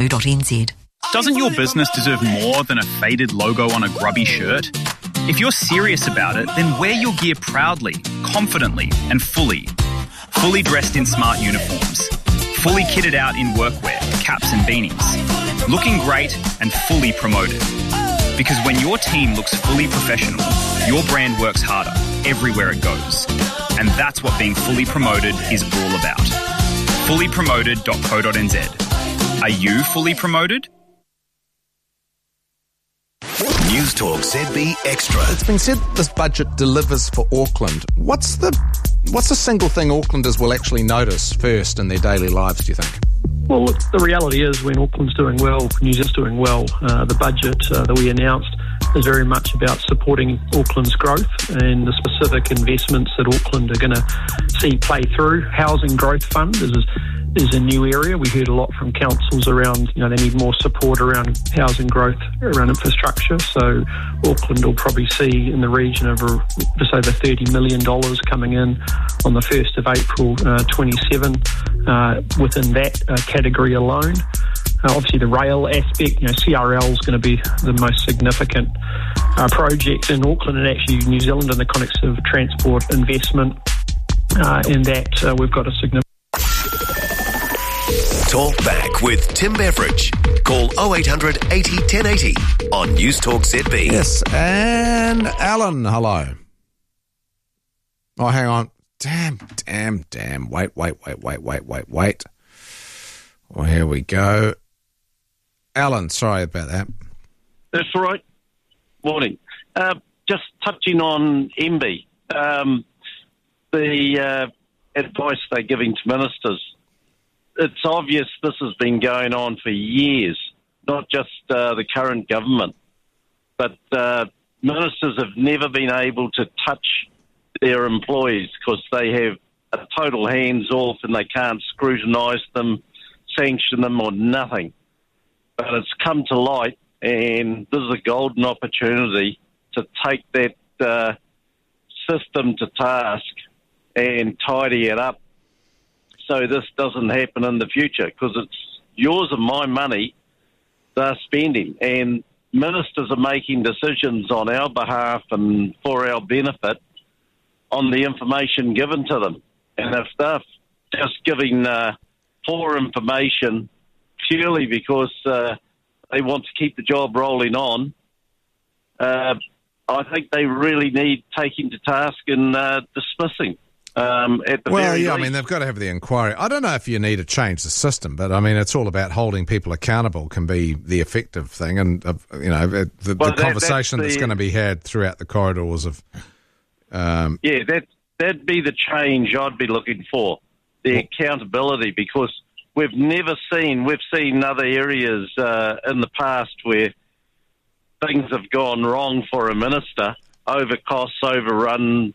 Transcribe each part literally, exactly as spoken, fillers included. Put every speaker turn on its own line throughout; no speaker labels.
dot n z.
Doesn't your business deserve more than a faded logo on a grubby shirt? If you're serious about it, then wear your gear proudly, confidently, and fully. Fully dressed in smart uniforms. Fully kitted out in workwear, caps and beanies. Looking great and fully promoted. Because when your team looks fully professional, your brand works harder everywhere it goes. And that's what being fully promoted is all about. fully promoted dot co dot n z. Are you fully promoted?
News Talk Z B Extra.
It's been said that this budget delivers for Auckland. What's the what's the single thing Aucklanders will actually notice first in their daily lives, do you think?
Well, look, the reality is when Auckland's doing well, New Zealand's doing well, uh, the budget uh, that we announced is very much about supporting Auckland's growth and the specific investments that Auckland are going to see play through. Housing Growth Fund is is a new area. We heard a lot from councils around, you know, they need more support around housing growth, around infrastructure. So Auckland will probably see in the region of just over thirty million dollars coming in on the first of April uh, twenty-seven uh, within that uh, category alone. Uh, obviously, the rail aspect, you know, C R L is going to be the most significant uh, project in Auckland and actually New Zealand in the context of transport investment. Uh, in that, uh, we've got a significant.
Talk back with Tim Beveridge. Call oh eight hundred eighty ten eighty on News Talk Z B.
Yes, and Alan, hello. Oh, hang on. Damn, damn, damn. Wait, wait, wait, wait, wait, wait, wait. Well, here we go. Alan, sorry about that.
That's all right. Morning. Uh, just touching on M B, um, the uh, advice they're giving to ministers. It's obvious this has been going on for years, not just uh, the current government, but uh, ministers have never been able to touch their employees because they have a total hands-off and they can't scrutinise them, sanction them or nothing. But it's come to light, and this is a golden opportunity to take that uh, system to task and tidy it up so this doesn't happen in the future, because it's yours and my money they're spending, and ministers are making decisions on our behalf and for our benefit on the information given to them. And if they're just giving uh, poor information purely because uh, they want to keep the job rolling on, uh, I think they really need taking to task and uh, dismissing. Um, at the
well,
very
yeah,
least.
I mean, they've got to have the inquiry. I don't know if you need to change the system, but I mean, it's all about holding people accountable can be the effective thing. And, uh, you know, the, the,
well,
the
that,
conversation
that's,
that's
the,
going to be had throughout the corridors of... Um,
yeah, that, that'd be the change I'd be looking for, the well, accountability, because we've never seen, we've seen other areas uh, in the past where things have gone wrong for a minister, over costs, overrun,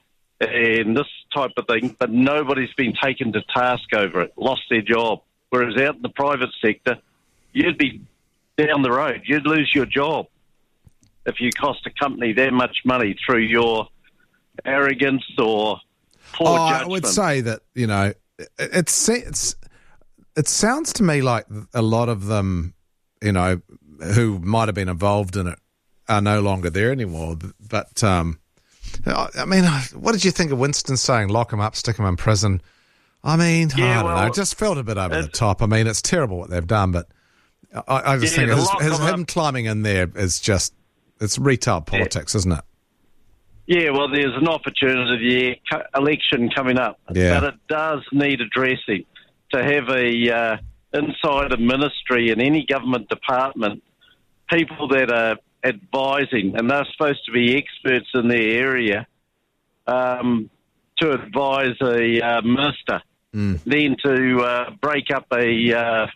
and this type of thing, but nobody's been taken to task over it, lost their job. Whereas out in the private sector, you'd be down the road. You'd lose your job if you cost a company that much money through your arrogance or poor
oh,
judgment.
I would say that, you know, it, it's, it's, it sounds to me like a lot of them, you know, who might have been involved in it are no longer there anymore. But, um, I mean, what did you think of Winston saying, lock him up, stick him in prison? I mean,
yeah,
I don't
well,
know, it just felt a bit over the top. I mean, it's terrible what they've done, but I, I just
yeah,
think his, his, him
up.
climbing in there is just, it's retail politics, yeah. isn't it?
Yeah, well, there's an opportunity election coming up,
yeah.
but it does need addressing. To have a uh, inside a ministry in any government department, people that are advising, and they're supposed to be experts in their area, um, to advise a uh, minister,
mm.
then to uh, break up a, uh,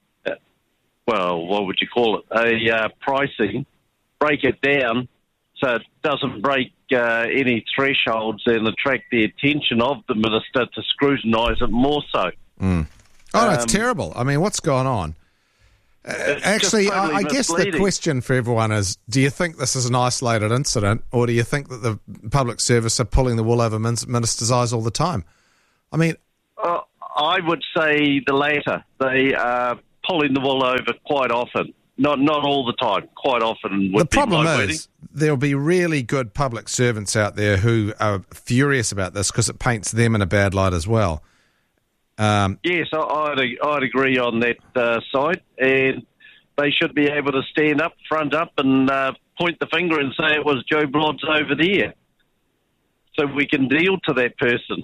well, what would you call it, a uh, pricing, break it down so it doesn't break uh, any thresholds and attract the attention of the minister to scrutinise it more so.
Mm. Oh,
um,
it's terrible. I mean, what's going on? Uh, actually,
totally
I, I guess the question for everyone is, do you think this is an isolated incident, or do you think that the public service are pulling the wool over ministers' eyes all the time? I mean...
Uh, I would say the latter. They are pulling the wool over quite often. Not not all the time, quite often. Would
The problem
be my
is
reading.
there'll be really good public servants out there who are furious about this because it paints them in a bad light as well. Um,
Yes, I- I'd, I'd agree on that uh, side, and they should be able to stand up, front up, and uh, point the finger and say it was Joe Bloggs over there, so we can deal to that person.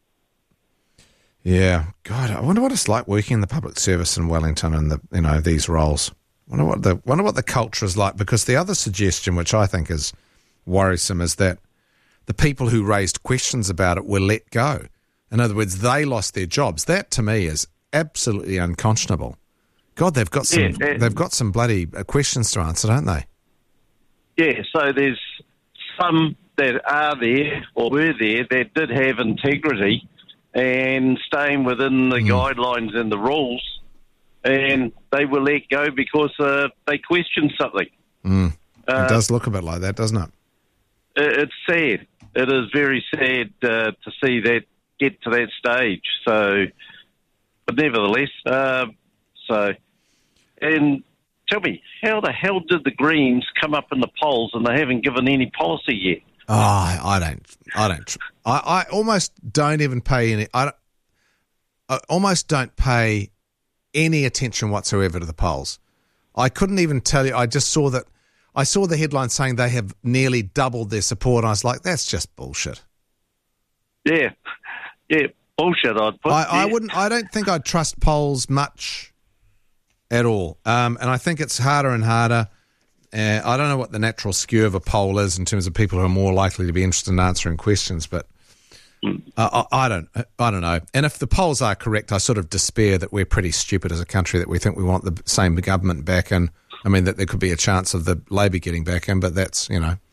yeah, God, I wonder what it's like working in the public service in Wellington and the you know these roles. Wonder what the wonder what the culture is like, because the other suggestion, which I think is worrisome, is that the people who raised questions about it were let go. In other words, they lost their jobs. That to me is absolutely unconscionable. God, they've got some
Yeah, uh,
they've got some bloody uh, questions to answer, don't they?
Yeah, so there's some that are there or were there that did have integrity and staying within the guidelines and the rules, and they were let go because uh, they questioned something.
Mm.
Uh,
it does look a bit like that, doesn't it?
It- It's sad. It is very sad uh, to see that get to that stage. So, but nevertheless, uh, so, and tell me, how the hell did the Greens come up in the polls and they haven't given any policy yet?
Oh, I, I don't. I don't. I, I almost don't even pay any. I, don't- I almost don't pay any attention whatsoever to the polls. I couldn't even tell you. I just saw that. I saw the headline saying they have nearly doubled their support. And I was like, that's just bullshit.
Yeah, yeah, bullshit. I'd put.
I, I
yeah.
wouldn't. I don't think I'd trust polls much at all. Um, and I think it's harder and harder. Uh, I don't know what the natural skew of a poll is in terms of people who are more likely to be interested in answering questions, but uh, I, I don't. I don't know. And if the polls are correct, I sort of despair that we're pretty stupid as a country, that we think we want the same government back in. I mean, that there could be a chance of the Labor getting back in, but that's, you know,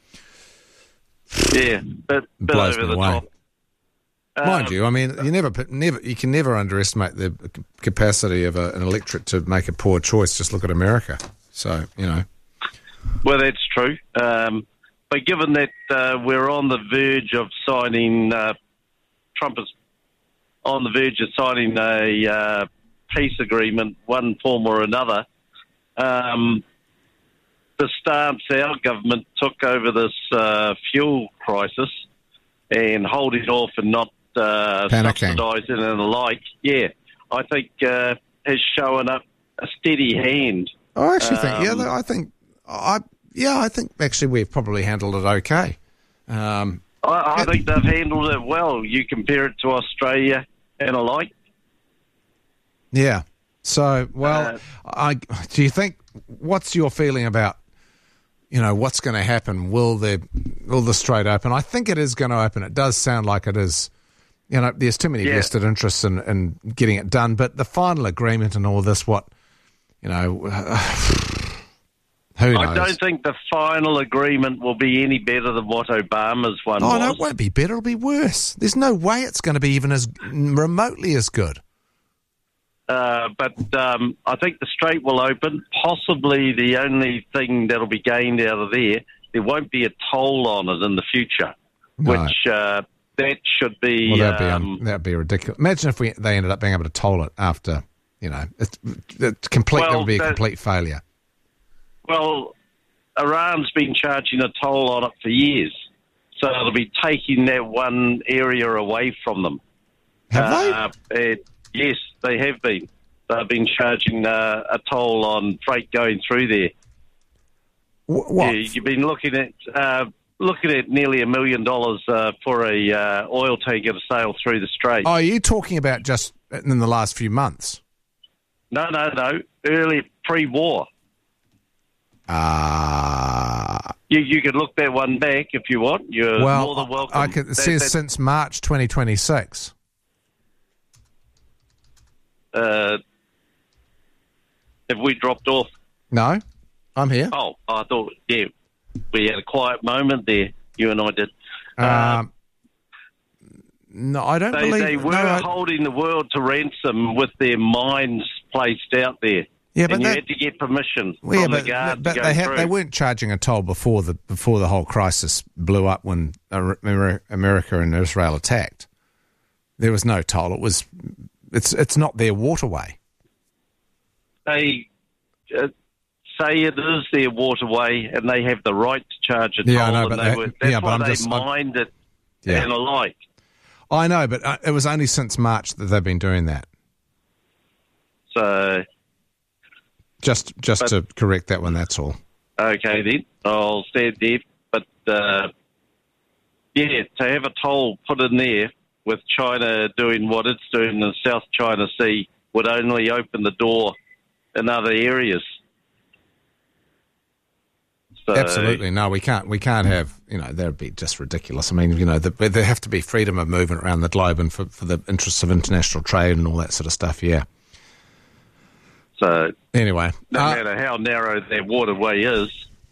Yeah, but bit
blows
over
me
the
away.
top.
Mind
Um,
you, I mean, you never, never, you can never underestimate the capacity of a, an electorate to make a poor choice. Just look at America. So, you know,
Well, that's true. Um, but given that uh, we're on the verge of signing, uh, Trump is on the verge of signing a uh, peace agreement, one form or another, um, the stance our government took over this uh, fuel crisis and holding off and not uh,
Panicking.
subsidising and the like, yeah, I think uh, has shown up a steady hand.
I actually think, yeah,
Um,
I think, I, yeah, I think actually we've probably handled it okay. Um,
I, I think they've handled it well. You compare it to Australia and alike.
yeah. So, well,
Uh,
I do you think? What's your feeling about? You know, what's going to happen? Will the will the Strait open? I think it is going to open. It does sound like it is. You know, there's too many
Yeah.
vested interests in, in getting it done. But the final agreement and all this, what you know, who knows?
I don't think the final agreement will be any better than what Obama's one
Oh,
was.
no, it won't be better. It'll be worse. There's no way it's going to be even as remotely as good.
Uh, but um, I think the Strait will open. Possibly the only thing that'll be gained out of there, there won't be a toll on it in the future,
No.
which uh, that should be.
Well, that'd be
um,
um, that'd be ridiculous. Imagine if we they ended up being able to toll it after, you know, it's, it's complete. that
Well,
would be a
that-
complete failure.
Well, Iran's been charging a toll on it for years, so it'll be taking that one area away from them.
Have
Uh, it- yes, they have been. They've been charging uh, a toll on freight going through there.
they? Wh- What?
Yeah, you've been looking at uh, looking at nearly a million dollars uh, for a uh, oil tanker to sail through the Strait.
Oh, are you talking about just in the last few months?
No, no, no. Early pre-war.
Ah,
You you could look that one back if you want. You're
well,
more than welcome.
I can, it
That-
says
that-
since March twenty twenty-six.
uh, have we dropped off?
No, I'm here.
Oh, I thought, yeah, we had a quiet moment there. You and I did. Uh,
Um, no, I don't
they,
believe.
they were
no, I-
holding the world to ransom with their mines placed out there.
Yeah, but
and you
that-
had to get permission
Well, yeah,
from
but,
the guard
but
to go
they, ha-
through.
they weren't charging a toll before the before the whole crisis blew up when Amer- America and Israel attacked. There was no toll. It was it's it's not their waterway.
they uh, say it is their waterway and they have the right to charge a toll.
Yeah, I know,
and
but
they
that-
were, that's
yeah, but
why
I'm
they
just- I'm-
mined it
Yeah.
and alike.
I know, but uh, it was only since March that they've been doing that.
So,
Just just
But-
to correct that one, that's all.
okay then, I'll stand there. But, uh, yeah, to have a toll put in there with China doing what it's doing in the South China Sea would only open the door in other areas. So,
Absolutely, no, we can't. We can't have. You know, that would be just ridiculous. I mean, you know, the, there have to be freedom of movement around the globe, and for, for the interests of international trade and all that sort of stuff. Yeah.
So,
Anyway,
no
uh,
matter how narrow their waterway is,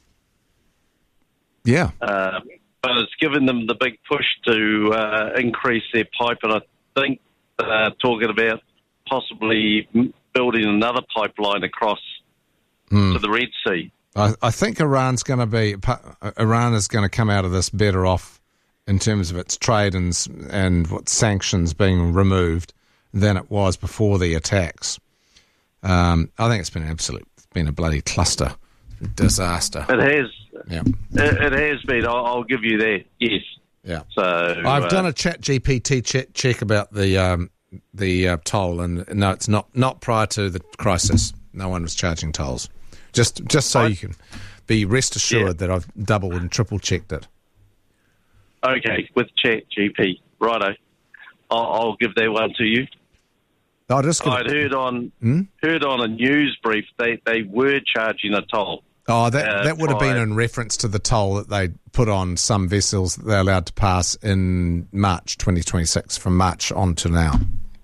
yeah,
uh, but it's given them the big push to uh, increase their pipe, and I think uh, talking about possibly m- building another pipeline across
Hmm.
to the Red Sea.
I, I think Iran's going to be. Iran is going to come out of this better off in terms of its trade and s- and what sanctions being removed than it was before the attacks. Um, I think it's been an absolute, it's been a bloody cluster disaster.
It has,
Yeah,
it, it has been. I'll, I'll give you that. Yes.
yeah.
So
I've
uh,
done a Chat G P T check, check about the um, the uh, toll, and no, it's not not prior to the crisis. No one was charging tolls. Just just so
I-
you can be rest assured
Yeah.
that I've double and triple checked it.
Okay, with Chat G P, righto. I'll, I'll give that one to you.
I just
I'd heard on
Hmm?
heard on a news brief they, they were charging a toll.
Oh, that
uh,
that would have been
prior-
in reference to the toll that they put on some vessels that they're allowed to pass in March twenty twenty-six, from March on to now.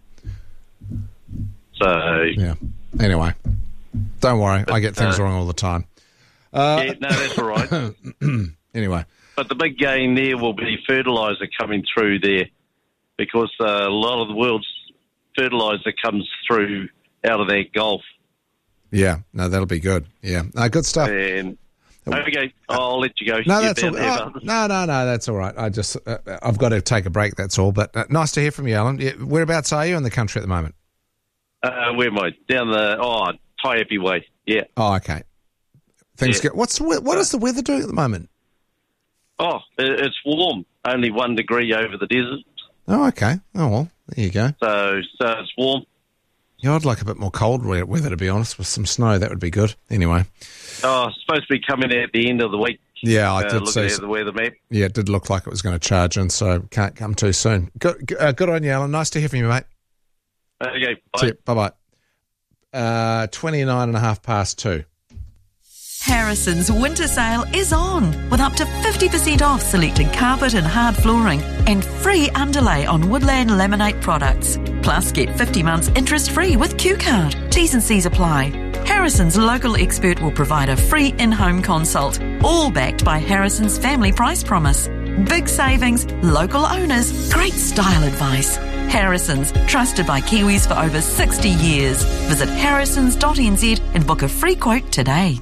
So
Yeah. Anyway, don't worry, I get things
uh,
wrong all the time.
yeah, no, that's all right.
Anyway,
But the big gain there will be fertiliser coming through there, because uh, a lot of the world's fertiliser comes through out of that Gulf.
yeah, no, that'll be good. Yeah, no, good stuff.
And okay, I'll let you go.
No,
You're
that's all.
bound to have
Oh,
others.
no, no, no, that's all right. I just, uh, I've got to take a break. That's all. But uh, nice to hear from you, Alan. Yeah, whereabouts are you in the country at the moment?
Uh, where am I? Down the oh Taiapi way. Yeah.
Oh, okay. Things
Yeah.
get. What's the we- what is the weather doing at the moment?
Oh, it- it's warm. Only one degree over the desert,
Oh, okay. Oh well, there you go.
so so it's warm.
Yeah, I'd like a bit more cold we- weather, to be honest, with some snow. That would be good. Anyway,
Oh, it's supposed to be coming out at the end of the week.
yeah, I
uh,
did
looking
see.
at the weather map.
Yeah, it did look like it was going to charge in, so can't come too soon. Good, uh, good on you, Alan. Nice to hear from you, mate.
Okay, bye.
See you. Bye-bye. Uh, twenty-nine and a half past two.
Harrison's winter sale is on, with up to fifty percent off selected carpet and hard flooring and free underlay on Woodland Laminate products. Plus, get fifty months interest-free with Q Card. T's and C's apply. Harrison's local expert will provide a free in-home consult, all backed by Harrison's family price promise. Big savings, local owners, great style advice. Harrison's, trusted by Kiwis for over sixty years. Visit harrisons dot n z and book a free quote today.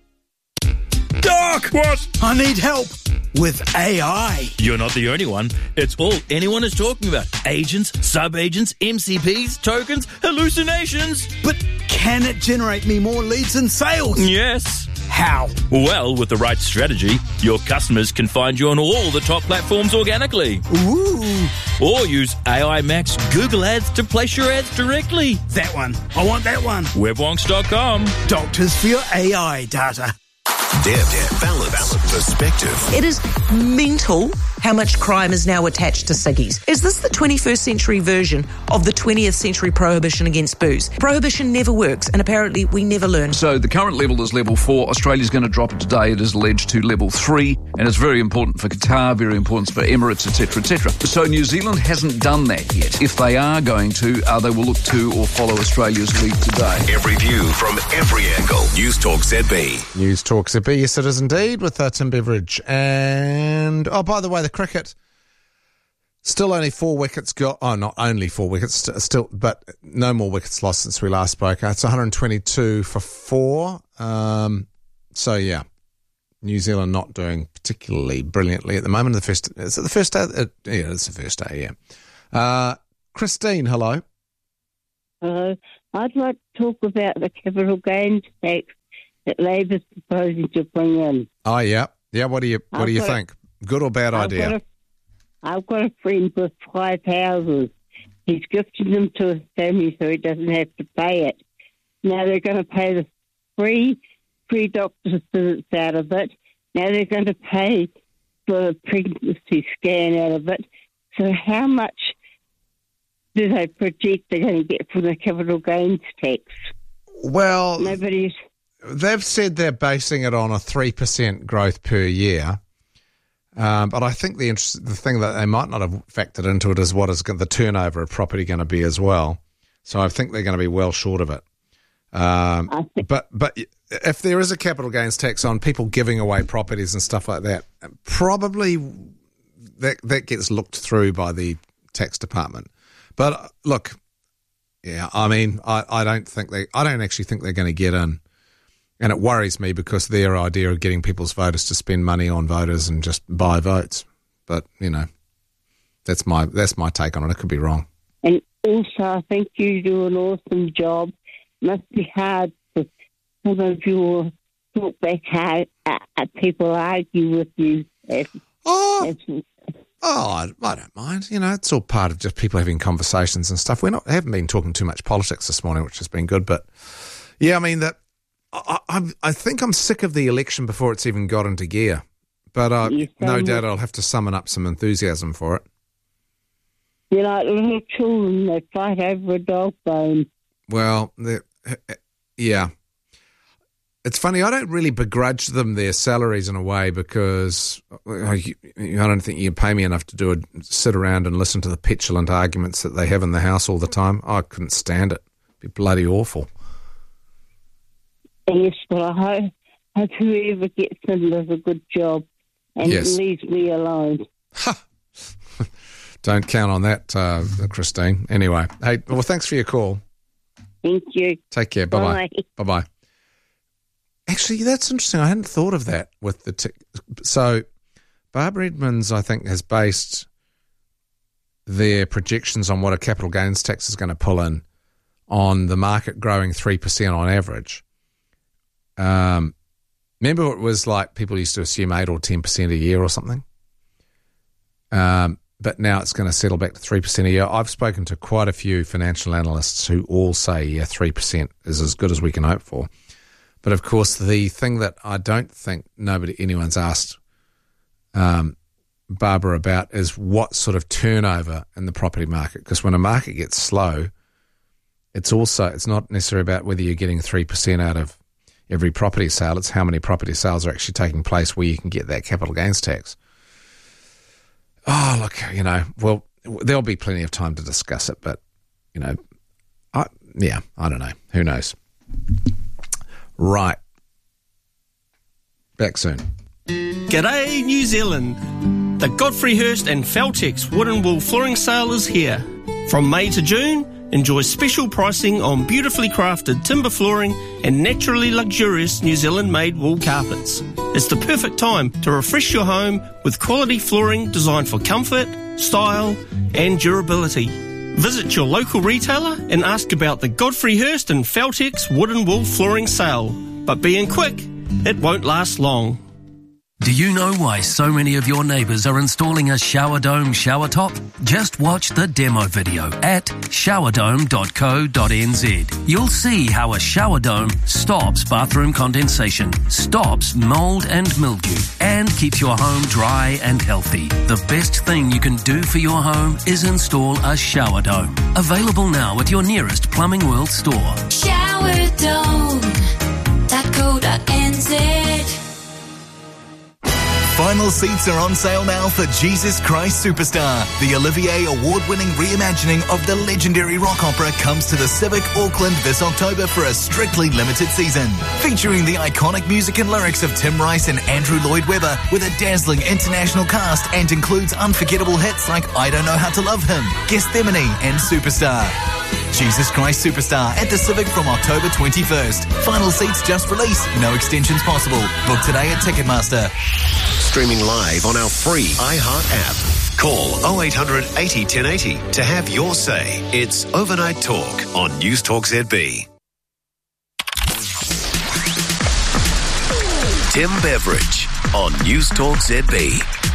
Doc! What? I need help with A I.
You're not the only one. It's all anyone is talking about. Agents, sub-agents, M C Ps, tokens, hallucinations.
But can it generate me more leads and sales?
Yes.
How?
Well, with the right strategy, your customers can find you on all the top platforms organically.
Ooh,
Or use A I Max Google Ads to place your ads directly.
that one. I want that one.
webwonks dot com.
Doctors for your A I data.
Depth, balance, perspective.
It is mental how much crime is now attached to ciggies. Is this the twenty-first century version of the twentieth century prohibition against booze? Prohibition never works, and apparently we never learn.
So the current level is level four. Australia's going to drop it today. It is alleged to level three, and it's very important for Qatar, very important for Emirates, et cetera, et cetera. So New Zealand hasn't done that yet. If they are going to, uh, they will look to or follow Australia's lead today.
Every view from every angle. News Talk Z B.
News Talk Z B, yes it is indeed, with uh, Tim Beveridge. And, oh, by the way, the cricket, still only four wickets got, oh, not only four wickets, st- still, but no more wickets lost since we last spoke. Uh, It's one hundred twenty-two for four. Um, so, yeah, New Zealand not doing particularly brilliantly at the moment. The first, is it the first day? Uh, yeah, it's the first day, yeah. Uh, Christine, hello.
Hello. I'd like to talk about the capital gains tax that Labor's proposing to bring in.
Oh, yeah. Yeah, what do you what
I've
do you
got
think? Good or bad
I've
idea?
Got a, I've got a friend with five houses. He's gifted them to his family so he doesn't have to pay it. Now they're going to pay the free, free doctor's visits out of it. Now they're going to pay for the pregnancy scan out of it. So how much do they project they're going to get from the capital gains tax?
Well,
Nobody's...
they've said they're basing it on a three percent growth per year. Um, but I think the interest, the thing that they might not have factored into it is what is the turnover of property going to be as well. So I think they're going to be well short of it. Um, but but if there is a capital gains tax on people giving away properties and stuff like that, probably that that gets looked through by the tax department. But uh, look, yeah, I mean, I, I don't think they, I don't actually think they're going to get in. And it worries me because their idea of getting people's voters to spend money on voters and just buy votes. But, you know, that's my that's my take on it. I could be wrong.
And also, I think you do an awesome job. It must be hard for some of you talk back hard, uh, uh, people argue with you. As,
oh,
as,
oh I, I don't mind. You know, it's all part of just people having conversations and stuff. We're not haven't been talking too much politics this morning, which has been good. But, yeah, I mean, that. I, I, I think I'm sick of the election before it's even got into gear, but uh, no doubt I'll have to summon up some enthusiasm for it.
You're like little children, they fight over a dog bone.
Well, yeah. It's funny, I don't really begrudge them their salaries in a way because I don't think you pay me enough to do a, sit around and listen to the petulant arguments that they have in the house all the time. I couldn't stand it. It'd be bloody awful.
Yes, but I hope, hope whoever gets in does a good job and
yes.
leaves me alone.
Don't count on that, uh, Christine. Anyway, hey, well, thanks for your call.
Thank you.
Take care. Bye-bye.
Bye.
Bye-bye. Actually, that's interesting. I hadn't thought of that with the... T- so, Barbara Edmonds, I think, has based their projections on what a capital gains tax is going to pull in on the market growing three percent on average. Um, remember it was like people used to assume eight or ten percent a year or something? Um, but now it's going to settle back to three percent a year. I've spoken to quite a few financial analysts who all say, yeah, three percent is as good as we can hope for. But of course, the thing that I don't think nobody, anyone's asked um, Barbara about is what sort of turnover in the property market. Because when a market gets slow, it's also, it's not necessarily about whether you're getting three percent out of every property sale, it's how many property sales are actually taking place where you can get that capital gains tax. Oh, look, you know, well, there'll be plenty of time to discuss it, but, you know, I, yeah, I don't know. Who knows? Right. Back soon.
G'day, New Zealand. The Godfrey Hirst and Feltex Wood and Wool Flooring Sale is here. From May to June, enjoy special pricing on beautifully crafted timber flooring and naturally luxurious New Zealand-made wool carpets. It's the perfect time to refresh your home with quality flooring designed for comfort, style and durability. Visit your local retailer and ask about the Godfrey Hirst and Feltex Wood and Wool Flooring Sale. But being quick, it won't last long.
Do you know why so many of your neighbours are installing a shower dome shower top? Just watch the demo video at shower dome dot co dot n z. You'll see how a shower dome stops bathroom condensation, stops mould and mildew, and keeps your home dry and healthy. The best thing you can do for your home is install a shower dome. Available now at your nearest Plumbing World store.
shower dome dot co dot n z.
Final seats are on sale now for Jesus Christ Superstar. The Olivier Award-winning reimagining of the legendary rock opera comes to the Civic Auckland this October for a strictly limited season. Featuring the iconic music and lyrics of Tim Rice and Andrew Lloyd Webber with a dazzling international cast and includes unforgettable hits like I Don't Know How to Love Him, Gethsemane and Superstar. Jesus Christ Superstar at the Civic from October twenty-first. Final seats just released. No extensions possible. Book today at Ticketmaster.
Streaming live on our free iHeart app. Call oh eight hundred eighty, ten eighty to have your say. It's Overnight Talk on News Talk Z B. Tim Beveridge on News Talk Z B.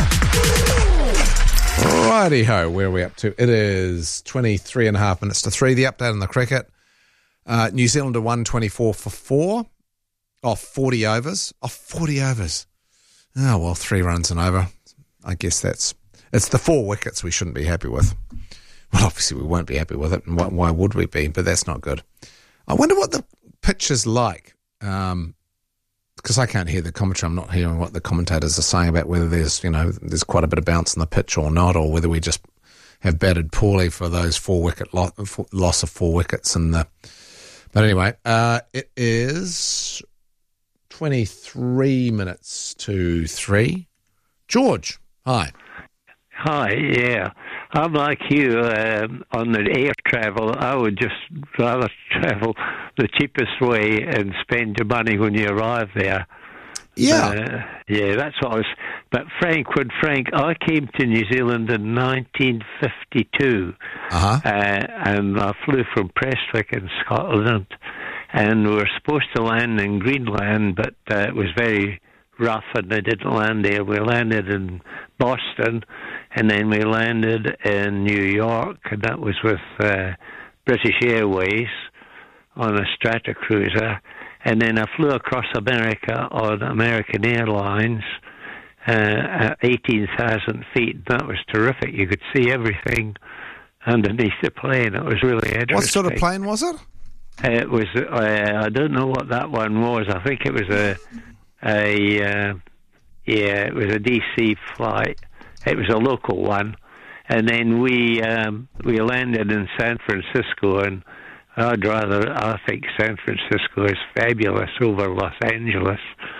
Righty-ho, where are we up to? It is twenty-three and a half minutes to three. The update on the cricket. Uh, New Zealand are one twenty-four for four. Off forty overs. Off forty overs. Oh, well, three runs and over. I guess that's... It's the four wickets we shouldn't be happy with. Well, obviously we won't be happy with it, and why, why would we be? But that's not good. I wonder what the pitch is like, um, because I can't hear the commentary. I'm not hearing what the commentators are saying about whether there's, you know, there's quite a bit of bounce on the pitch or not, or whether we just have batted poorly for those four wicket lo- loss of four wickets. And the, but anyway, uh, it is twenty-three minutes to three. George, hi.
Hi, yeah. I'm like you um, on the air travel. I would just rather travel the cheapest way and spend your money when you arrive there.
Yeah.
Uh, yeah, that's what I was... But Frank, when Frank, I came to New Zealand in nineteen fifty-two,
uh-huh.
uh, and I flew from Prestwick in Scotland, and we were supposed to land in Greenland, but uh, it was very rough and they didn't land there. We landed in Boston, and then we landed in New York, and that was with uh, British Airways on a Stratocruiser. And then I flew across America on American Airlines uh, at eighteen thousand feet. That was terrific. You could see everything underneath the plane. It was really interesting.
What sort of plane was it?
Uh, it was, uh, I don't know what that one was. I think it was a, a uh, yeah, it was a D C flight. It was a local one. And then we um, we landed in San Francisco, and I'd rather, I think San Francisco is fabulous over Los Angeles.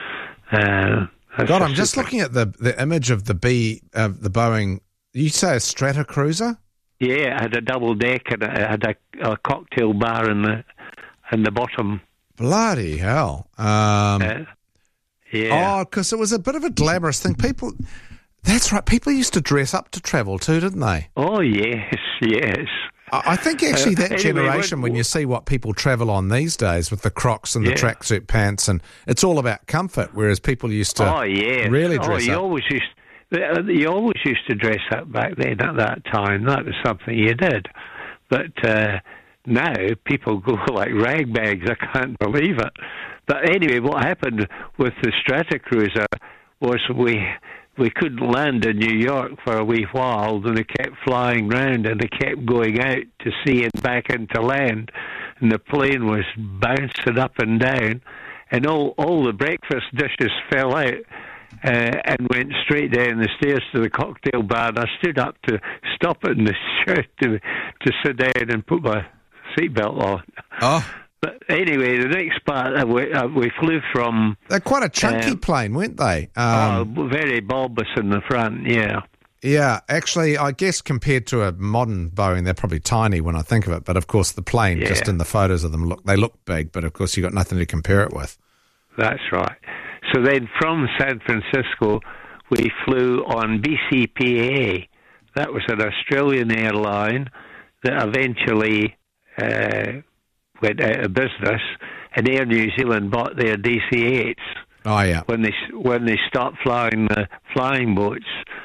Uh,
God, I'm just looking at the the image of the B, uh, the Boeing. You say a Stratocruiser?
Yeah, it had a double deck and it had a, a cocktail bar in the in the bottom.
Bloody hell! Um,
uh, yeah.
Oh, because it was a bit of a glamorous thing. People, that's right. People used to dress up to travel too, didn't they?
Oh yes, yes.
I think actually that
uh, anyway,
generation, when, when you see what people travel on these days with the Crocs and the
yeah.
tracksuit pants, and it's all about comfort, whereas people used to
oh, yeah.
really dress
oh, you
up.
Always used, you always used to dress up back then at that time. That was something you did. But uh, now people go like rag bags. I can't believe it. But anyway, what happened with the Stratocruiser was we... we couldn't land in New York for a wee while, and they kept flying round, and they kept going out to sea and back into land, and the plane was bouncing up and down, and all, all the breakfast dishes fell out uh, and went straight down the stairs to the cocktail bar, and I stood up to stop it in the shirt to, to sit down and put my seatbelt on.
Oh.
But anyway, the next part, uh, we, uh, we flew from...
They're quite a chunky
um,
plane, weren't they? Um,
oh, very bulbous in the front, yeah.
Yeah, actually, I guess compared to a modern Boeing, they're probably tiny when I think of it. But, of course, the plane,
yeah.
just in the photos of them, look they look big. But, of course, you've got nothing to compare it with.
That's right. So then from San Francisco, we flew on B C P A. That was an Australian airline that eventually... Uh, went out of business, and Air New Zealand bought their D C eights.
Oh yeah.
When they when they stopped flying the flying boats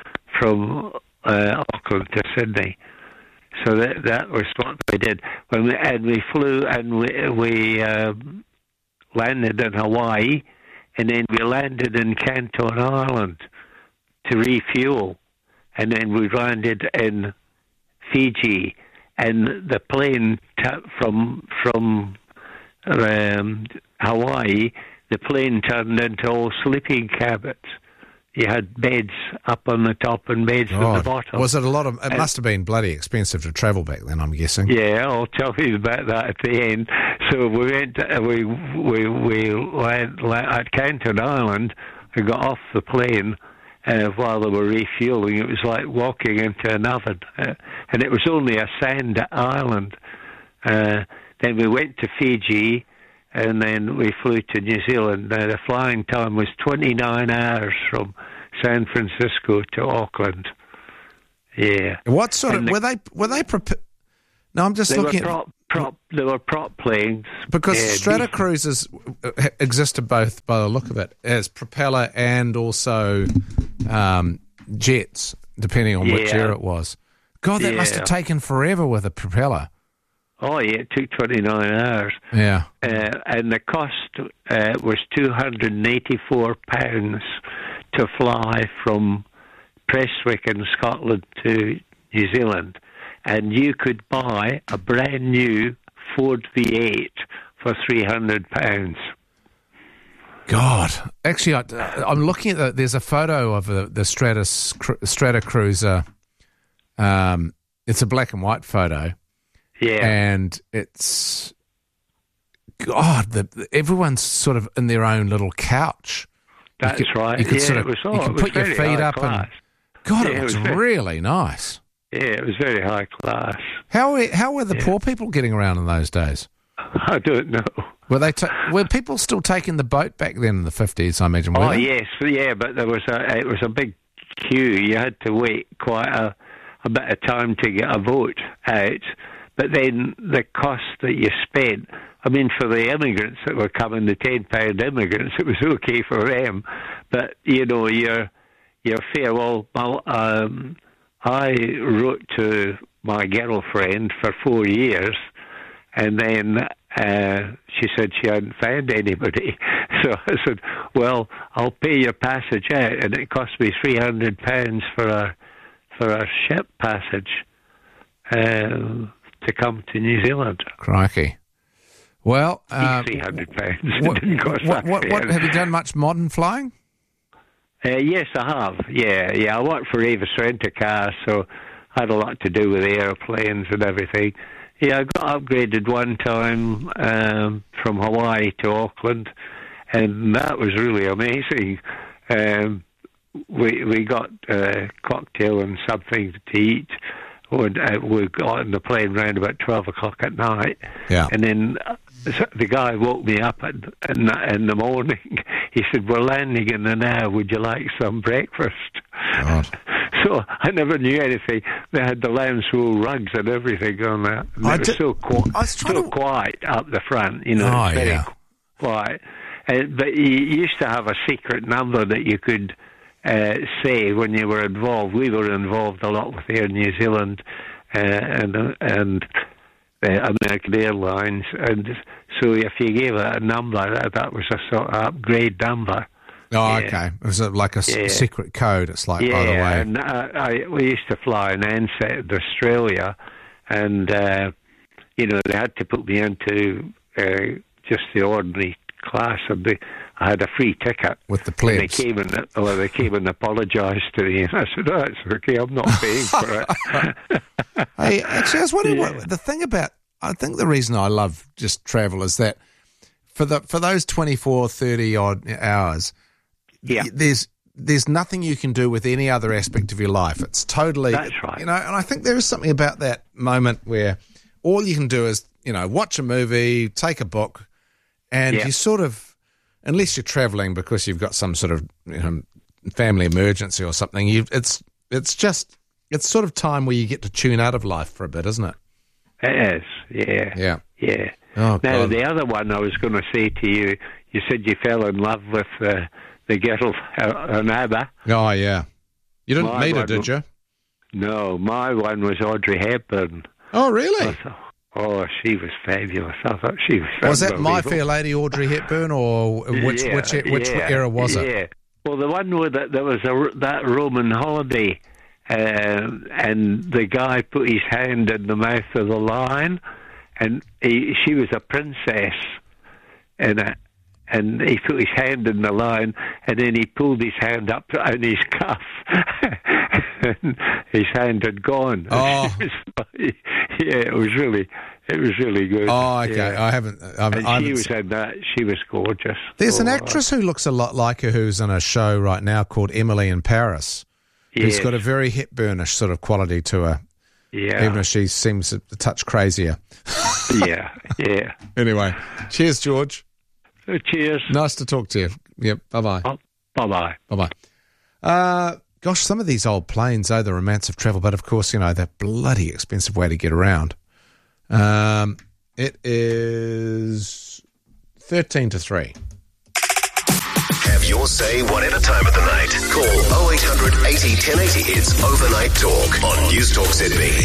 from uh, Auckland to Sydney, so that that was what they did. When we, and we flew and we we uh, landed in Hawaii, and then we landed in Canton Island to refuel, and then we landed in Fiji. And the plane t- from from um, Hawaii, the plane turned into all sleeping cabins. You had beds up on the top and beds
God.
on the bottom.
Was it a lot of? It
and,
must have been bloody expensive to travel back then, I'm guessing.
Yeah, I'll tell you about that at the end. So we went. Uh, we we we went at Canton Island. We got off the plane. Uh, while they were refueling, it was like walking into an oven. Uh, and it was only a sand island. Uh, then we went to Fiji, and then we flew to New Zealand. Uh, the flying time was twenty-nine hours from San Francisco to Auckland. yeah.
What sort
And
of
the-
were they? Were they prepared? No, I'm just
They
looking
were
at
prop, prop, they were prop planes.
because
Yeah,
Strata
decent.
Cruisers uh, existed both by the look of it as propeller and also um, jets, depending on which
Yeah.
year it was. God, that must
Yeah.
have taken forever with a propeller.
Oh, yeah, it took twenty-nine hours.
Yeah.
Uh, and the cost uh, was two hundred eighty-four pounds to fly from Prestwick in Scotland to New Zealand. And you could buy a brand new Ford V eight for three hundred pounds.
God, actually, I, I'm looking at the, there's a photo of the, the Stratus, Strata Cruiser. Um, it's a black and white photo.
Yeah.
And it's, God, the, everyone's sort of in their own little couch. You
That's
could-
right.
You could
yeah,
sort of,
it was, oh,
you can
it was
put your
very
feet
high
up
class.
and, God,
Yeah,
it
it
looks
was very-
really nice.
Yeah, it was very high class.
How were, how were the
Yeah.
poor people getting around in those days?
I don't know.
Were they ta- were people still taking the boat back then in the fifties? I imagine. Were
Oh
they?
yes, yeah, but there was a it was a big queue. You had to wait quite a, a bit of time to get a vote out. But then the cost that you spent, I mean, for the immigrants that were coming, the ten pound immigrants, it was okay for them. But you know, your your fare. Well, well, um, I wrote to my girlfriend for four years. And then uh, she said she hadn't found anybody. So I said, well, I'll pay your passage out. And it cost me three hundred pounds for a, for a ship passage uh, to come to New Zealand.
Crikey. Well, um,
three hundred pounds.
what,
It didn't cost
what,
that
what, what,
fare.
have you done much modern flying?
Uh, yes, I have. Yeah, yeah. I worked for Avis Rent-A-Car, so I had a lot to do with airplanes and everything. Yeah, I got upgraded one time um, from Hawaii to Auckland, and that was really amazing. Um, we we got a cocktail and something to eat. When, uh, we got on the plane around about twelve o'clock at night.
Yeah.
And then uh, the guy woke me up at, in, the, in the morning. He said, "We're landing in an hour. Would you like some breakfast?"
God.
So I never knew anything. They had the lamb's wool rugs and everything on that. And
I
it was
did-
so, qu-
I was trying
so
to-
quiet up the front, you know.
Oh,
it's very
yeah.
quiet. Uh, but you used to have a secret number that you could uh, say when you were involved. We were involved a lot with Air New Zealand uh, and and uh, American Airlines, and so if you gave it a number, that, that was a sort of upgrade number.
Oh,
Yeah.
okay. It was a, like a s-
Yeah.
secret code. It's like,
Yeah,
by the way.
and I, I, we used to fly an Ansett in Australia, and uh, you know they had to put me into uh, just the ordinary class, and they, I had a free ticket
with the
And
plebs.
they came and well, they came and apologised to me, and I said, "Oh, that's okay. I'm not paying for it."
Hey, actually, I was wondering
Yeah.
what the thing about. I think the reason I love just travel is that for the for those twenty-four, thirty odd hours,
yeah,
there's there's nothing you can do with any other aspect of your life. It's totally
That's right.
You know, and I think there is something about that moment where all you can do is you know watch a movie, take a book, and
Yeah.
you sort of, unless you're traveling because you've got some sort of you know, family emergency or something, you it's it's just it's sort of time where you get to tune out of life for a bit, isn't it?
It is, yeah,
Yeah.
yeah.
Oh,
Now
God.
the other one I was going to say to you, you said you fell in love with uh, the girl uh, on ABBA.
Oh, yeah. You didn't
My
meet her,
one-
did you?
No, my one was Audrey Hepburn.
Oh, really?
I thought, oh, she was fabulous. I thought she was.
Was that My
unbelievable.
Fair Lady Audrey Hepburn, or which
Yeah,
which which
yeah,
era was
yeah.
it?
Well, the one where that there was a, that Roman holiday, uh, and the guy put his hand in the mouth of the lion, and he, she was a princess, and a, and he put his hand in the lion, and then he pulled his hand up on his cuff, and his hand had gone.
Oh.
It was like- yeah, it was really, it was really good.
Oh, okay.
Yeah.
I haven't. I haven't,
And
I
she
haven't
was
seen-
in that. She was gorgeous.
There's an
Oh,
actress who looks a lot like her who's in a show right now called Emily in Paris, who's
Yes.
got a very Hepburnish sort of quality to her,
Yeah.
even if she seems a touch crazier.
yeah, yeah.
Anyway, cheers, George.
Uh, cheers.
Nice to talk to you. Yep. Bye bye.
Bye bye.
Bye bye. Uh, gosh, some of these old planes, though, the romance of travel, but of course, you know, they're bloody expensive way to get around. Um, it is thirteen to three.
Have your say whatever time of the night. Call oh eight hundred eighty ten eighty. It's Overnight Talk on News Talk Z B.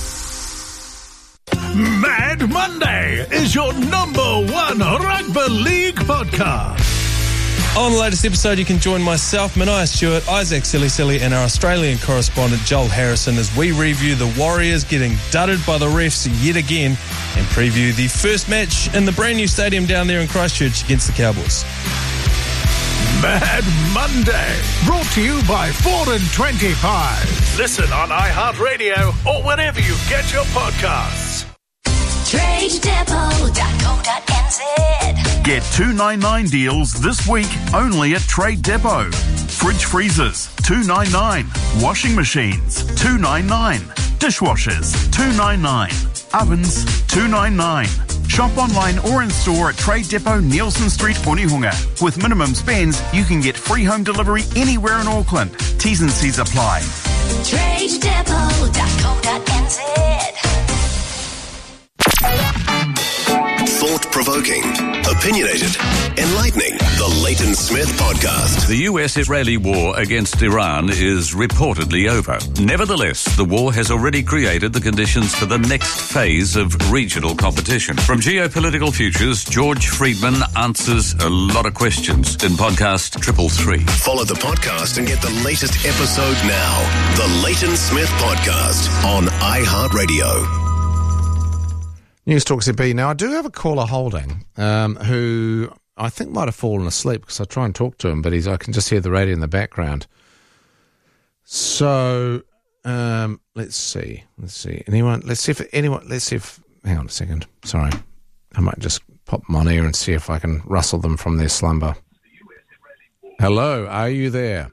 Mad Monday is your number one rugby league podcast.
On the latest episode, you can join myself, Mania Stewart, Isaac Silly Silly, and our Australian correspondent, Joel Harrison, as we review the Warriors getting dudded by the refs yet again and preview the first match in the brand new stadium down there in Christchurch against the Cowboys.
Mad Monday, brought to you by Ford and twenty-five. Listen on iHeartRadio or wherever you get your podcasts.
trade depot dot co dot n z.
Get two ninety-nine deals this week only at Trade Depot. Fridge freezers, two ninety-nine. Washing machines, two ninety-nine. Dishwashers, two ninety-nine. Ovens, two ninety-nine. Shop online or in store at Trade Depot, Nielsen Street, Onehunga. With minimum spends, you can get free home delivery anywhere in Auckland. T's and C's apply.
trade depot dot co dot n z.
Thought-provoking, opinionated, enlightening. The Leighton Smith Podcast.
The U S-Israeli war against Iran is reportedly over. Nevertheless, the war has already created the conditions for the next phase of regional competition. From Geopolitical Futures, George Friedman answers a lot of questions in podcast Triple Three.
Follow the podcast and get the latest episode now. The Leighton Smith Podcast on iHeartRadio.
News Talk Z B. Now, I do have a caller holding um, who I think might have fallen asleep because I try and talk to him, but he's I can just hear the radio in the background. So, um, let's see. Let's see. Anyone? Let's see if anyone. Let's see if. Hang on a second. Sorry, I might just pop them on ear and see if I can rustle them from their slumber. Hello, are you there?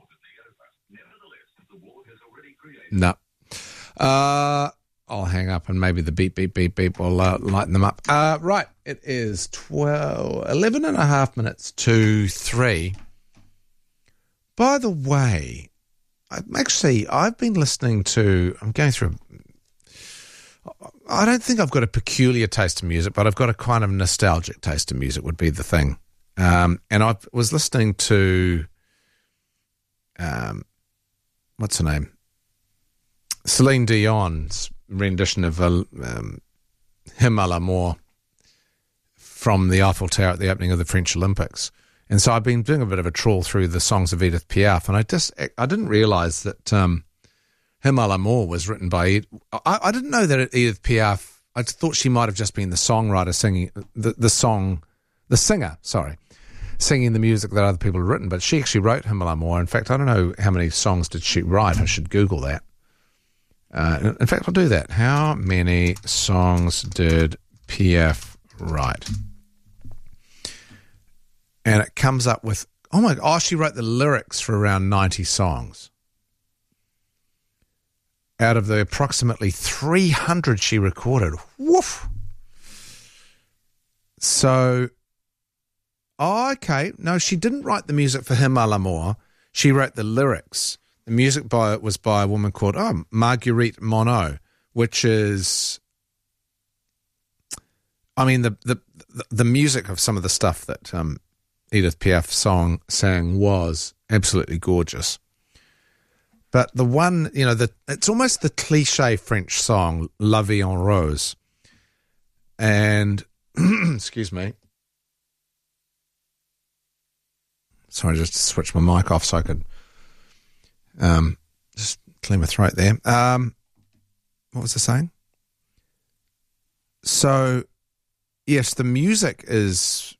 No. Uh. I'll hang up and maybe the beep, beep, beep, beep will uh, lighten them up. Uh, right, it is twelve, eleven and a half minutes to three. By the way, I'm actually, I've been listening to, I'm going through, I don't think I've got a peculiar taste in music, but I've got a kind of nostalgic taste in music would be the thing. Um, and I was listening to, um, what's her name? Celine Dion's rendition of uh, um, Hymn à l'amour from the Eiffel Tower at the opening of the French Olympics. And so I've been doing a bit of a trawl through the songs of Edith Piaf, and I just I didn't realise that um, Hymn à l'amour was written by Ed- I, I didn't know that Edith Piaf, I thought she might have just been the songwriter singing the, the song, the singer, sorry, singing the music that other people had written, but she actually wrote Hymn à l'amour. In fact, I don't know how many songs did she write. I should Google that. Uh, in fact, I'll do that. How many songs did Piaf write? And it comes up with, oh my, oh, she wrote the lyrics for around ninety songs. Out of the approximately three hundred she recorded. Woof. So, oh, okay. No, she didn't write the music for Hymn à l'amour. She wrote the lyrics. The music by it was by a woman called oh, Marguerite Monod, which is, I mean, the the the music of some of the stuff that um, Edith Piaf song sang was absolutely gorgeous. But the one, you know, the it's almost the cliche French song "La Vie en Rose," and excuse me, sorry, just to switch my mic off so I could. Um, just clear my throat there. Um, what was I saying? So, yes, the music is,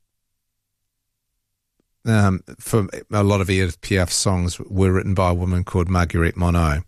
um, for a lot of Edith Piaf songs were written by a woman called Marguerite Monod.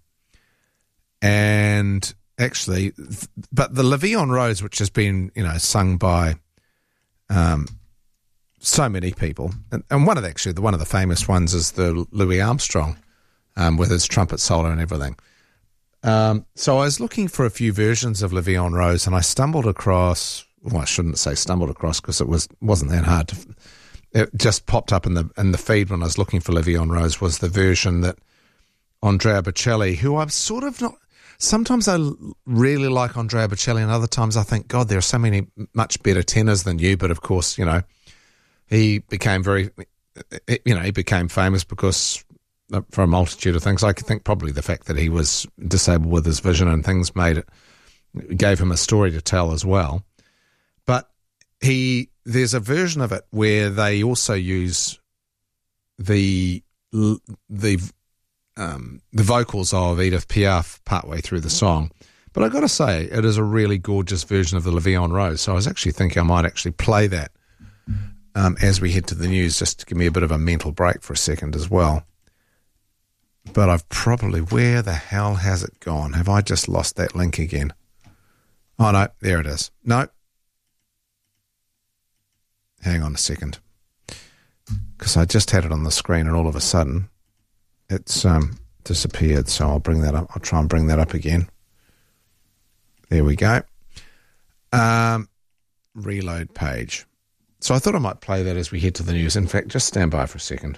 And actually, but the La Vie en Rose, which has been, you know, sung by um, so many people, and, and one of the, actually, the one of the famous ones is the Louis Armstrong. Um, with his trumpet solo and everything. Um, so I was looking for a few versions of La Vie en Rose, and I stumbled across, well, I shouldn't say stumbled across because it was, wasn't that hard. To, it just popped up in the in the feed when I was looking for La Vie en Rose was the version that Andrea Bocelli, who I'm sort of not... Sometimes I really like Andrea Bocelli, and other times I think, God, there are so many much better tenors than you. But of course, you know, he became very, you know, he became famous because for a multitude of things. I think probably the fact that he was disabled with his vision and things made it, gave him a story to tell as well. But he, there's a version of it where they also use the the Um, the vocals of Edith Piaf partway through the song. But I've got to say, it is a really gorgeous version of the La Vie en Rose. So I was actually thinking I might actually play that um, as we head to the news, just to give me a bit of a mental break for a second as well. But I've probably, where the hell has it gone? Have I just lost that link again? Oh, no, there it is. No. Hang on a second. Because I just had it on the screen and all of a sudden it's um, disappeared, so I'll bring that up. I'll try and bring that up again. There we go. Um, reload page. So I thought I might play that as we head to the news. In fact, just stand by for a second.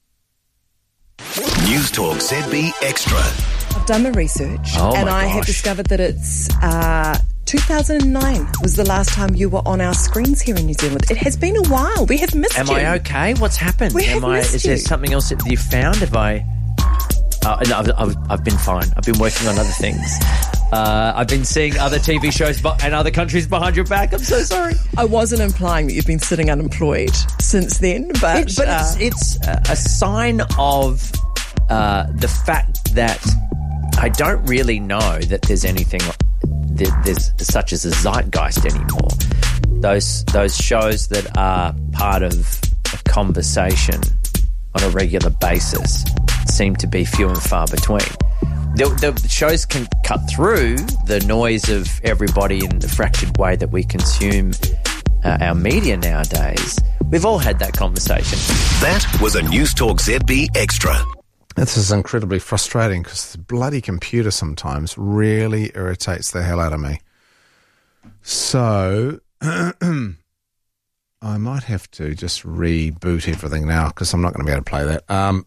News Talk Z B Extra.
I've done the research,
Oh
and
my
I have
gosh.
discovered that it's uh, two thousand nine was the last time you were on our screens here in New Zealand. It has been a while. We have missed
Am
you.
I okay? What's happened?
We have
Am I?
missed
Is there
you.
something else that you've found? Have I? Uh, no, I've, I've, I've been fine. I've been working on other things. Uh, I've been seeing other T V shows bu- and other countries behind your back. I'm so sorry.
I wasn't implying that you've been sitting unemployed since then, but
It- but
uh,
it's it's a, a sign of uh, the fact that I don't really know that there's anything that there's such as a zeitgeist anymore. Those those shows that are part of a conversation on a regular basis seem to be few and far between. The, the shows can cut through the noise of everybody in the fractured way that we consume uh, our media nowadays. We've all had that conversation.
That was a News Talk Z B Extra.
This is incredibly frustrating because the bloody computer sometimes really irritates the hell out of me. So I might have to just reboot everything now because I'm not going to be able to play that. Um,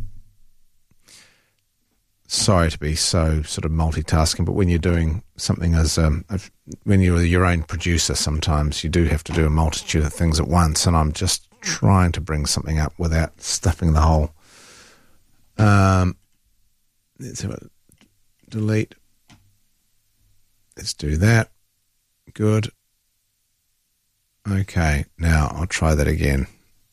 sorry to be so sort of multitasking, but when you're doing something as um, when you're your own producer, sometimes you do have to do a multitude of things at once, and I'm just trying to bring something up without stuffing the hole. Um, let's have a delete. Let's do that. Good. Okay, now I'll try that again.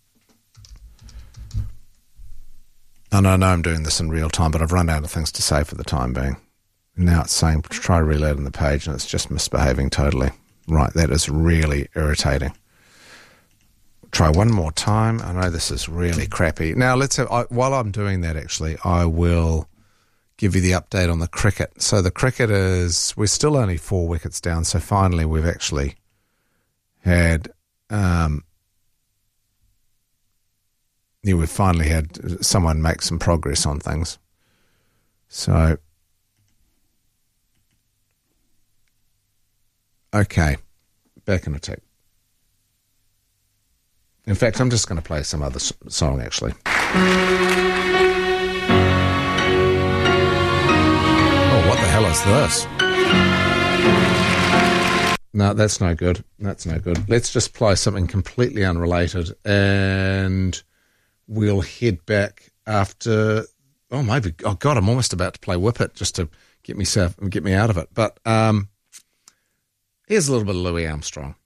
And I know I'm doing this in real time, but I've run out of things to say for the time being. Now it's saying try reloading the page, and it's just misbehaving totally. Right, that is really irritating. Try one more time. I know this is really crappy. Now, let's have, I, while I'm doing that, actually, I will give you the update on the cricket. So the cricket is, we're still only four wickets down, so finally we've actually had, um, yeah, we've finally had someone make some progress on things. So, okay, back in attack. In fact, I'm just going to play some other s- song, actually. Oh, what the hell is this? No, that's no good. That's no good. Let's just play something completely unrelated, and we'll head back after... Oh, maybe... Oh, God, I'm almost about to play Whippet just to get myself, get me out of it. But um, here's a little bit of Louis Armstrong.